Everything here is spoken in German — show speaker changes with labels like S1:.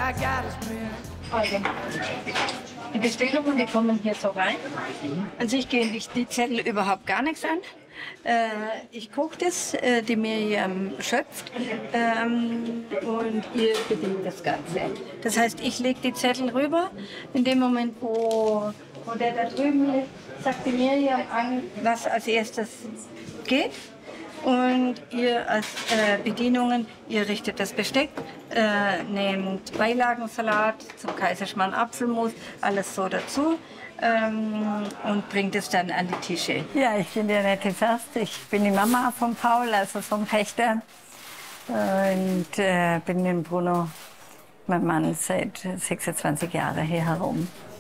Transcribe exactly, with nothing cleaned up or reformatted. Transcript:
S1: Also, die Bestellungen, die kommen hier so rein. An sich gehen die, die Zettel überhaupt gar nichts an. Äh, ich koche das, äh, die Miriam schöpft ähm, und ihr bedient das Ganze. Das heißt, ich lege die Zettel rüber. In dem Moment, wo, wo der da drüben liegt, sagt die Miriam an, was als erstes geht. Und ihr als äh, Bedienungen, ihr richtet das Besteck, äh, nehmt Beilagensalat zum Kaiserschmarrn Apfelmus, alles so dazu ähm, und bringt es dann an die Tische.
S2: Ja, ich bin die Annette Fast, ich bin die Mama von Paul, also vom Pächter. Und äh, bin mit Bruno, mein Mann, seit sechsundzwanzig Jahren hier herum.